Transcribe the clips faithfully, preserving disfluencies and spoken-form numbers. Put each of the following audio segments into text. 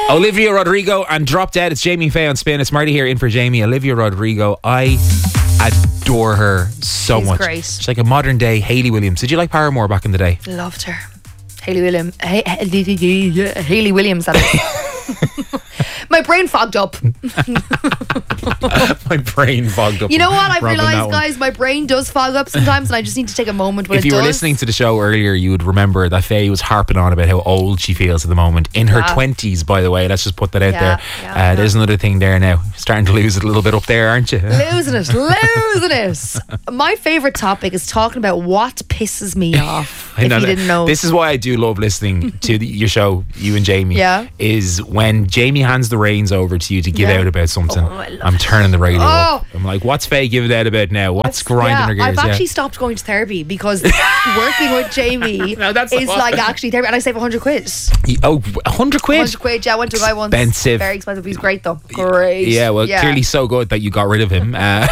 Olivia Rodrigo and Drop Dead. It's Jamie Faye on Spin. It's Marty here in for Jamie. Olivia Rodrigo, I adore her so She's much. great. She's like a modern day Hayley Williams. Did you like Paramore back in the day? Loved her. Hayley Williams. Hey, Hayley Williams, that is. My brain fogged up. My brain fogged up. You know what? I've Robbing that realised, one. guys, my brain does fog up sometimes, and I just need to take a moment when If it you does. were listening to the show earlier, you would remember that Faye was harping on about how old she feels at the moment. In her Yeah. twenties, by the way. Let's just put that out Yeah, there. yeah, uh, there's another thing there now. Starting to lose it a little bit up there, aren't you? Losing it, losing it. My favourite topic is talking about what pisses me off. I if know you that. didn't know. This is why I do love listening to the, your show, you and Jamie. Yeah. Is when Jamie hands the reins over to you to give Yeah. out about something. Oh, I love I'm it. turning the radio Oh. up. I'm like, what's Faye giving out about now? What's grinding yeah, her gears? I've Yeah. actually stopped going to therapy because working with Jamie No, that's is not- like actually therapy, and I save a hundred quid. You- Oh, a hundred quid? Hundred quid. Yeah, I went to a guy once. Expensive. Very expensive. He's great though. Great. Yeah, well, clearly so good that you got rid of him. Uh,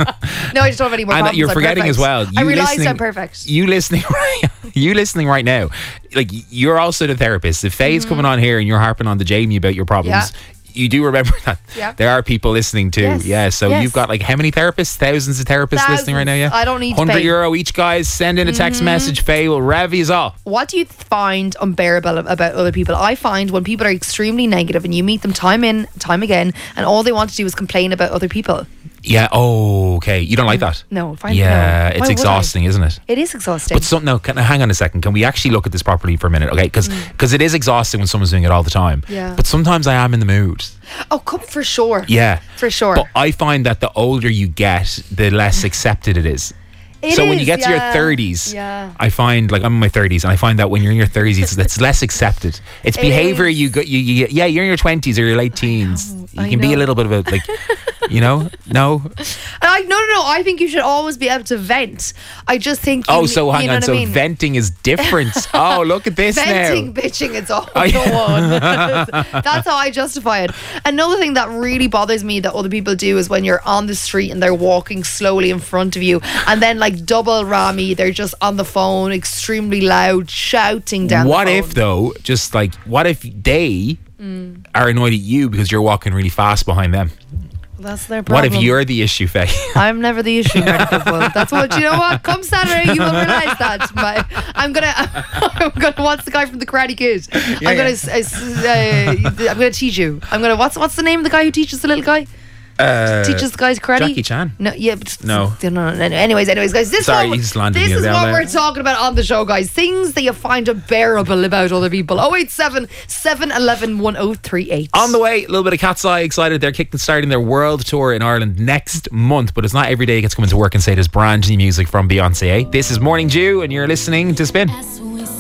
No, I just don't have any more and problems. you're I'm forgetting perfect. as well. I you realised listening- I'm perfect. You listening, right? You listening right now? Like you're also the therapist. If Faye's coming on here and you're harping on to Jamie about your problems. Yeah. You do remember that Yeah. there are people listening too. Yes. Yeah, so Yes. you've got like how many therapists? Thousands of therapists listening right now, yeah? Thousands. I don't need to one hundred pay. euro each, guys. Send in a text message. Faye will rev you all. What do you find unbearable about other people? I find when people are extremely negative and you meet them time in, time again, and all they want to do is complain about other people. Yeah, oh, okay. You don't like that? No, fine. Yeah, no. Why it's would I? exhausting, isn't it? It is exhausting. But some, no, can, hang on a second. Can we actually look at this properly for a minute? Okay, because it is exhausting when someone's doing it all the time. Yeah. But sometimes I am in the mood. oh, come for sure. Yeah. For sure. But I find that the older you get, the less accepted it is. It so when you is, get to your yeah. thirties, Yeah. I find, like I'm in my thirties, and I find that when you're in your thirties, it's, it's less accepted. It's It behavior is. you got. You, you yeah, you're in your twenties or your late teens. You I can be a know. little bit of a like, you know, no. I, no, no, no. I think you should always be able to vent. I just think. You, Oh, so hang you know on. what So I mean? venting is different. Oh, look at this Venting, now. bitching, it's all Oh, go yeah. on. That's how I justify it. Another thing that really bothers me that other people do is when you're on the street and they're walking slowly in front of you, and then like double rammy, they're just on the phone, extremely loud, shouting down. What the phone. if though? Just like, what if they Mm. are annoyed at you because you're walking really fast behind them? That's their What problem. if you're the issue, Faye? I'm never the issue, Marty Pitbull. That's what you know. What? Come Saturday, you will realise that. My, I'm gonna, I'm gonna. What's the guy from the Karate Kid? Yeah, I'm gonna, yeah. uh, I'm gonna teach you. I'm gonna. What's what's the name of the guy who teaches the little guy? Uh, Teaches the guys karate. Jackie Chan. No, yeah, but No. no, no, no. Anyways, anyways, guys, this Sorry, is what, you just landed this me is down what there. we're talking about on the show, guys. Things that you find unbearable about other people. oh eight seven, seven one one, one oh three eight. On the way, a little bit of Cat's Eye. Excited they're kicking starting their world tour in Ireland next month, but it's not every day it gets to come into work and say there's brand new music from Beyonce. Eh? This is Morning Dew, and you're listening to Spin.